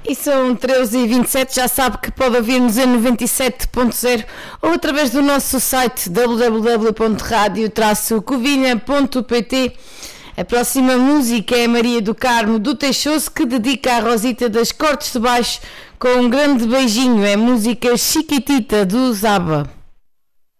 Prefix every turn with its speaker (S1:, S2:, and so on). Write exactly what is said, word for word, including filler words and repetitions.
S1: E são treze e vinte e sete, já sabe que pode ouvir-nos em noventa e sete ponto zero ou através do nosso site w w w ponto radio traço covilha ponto p t. A próxima música é a Maria do Carmo do Teixoso, que dedica à Rosita das Cortes de Baixo com um grande beijinho. É a música Chiquitita do Zaba.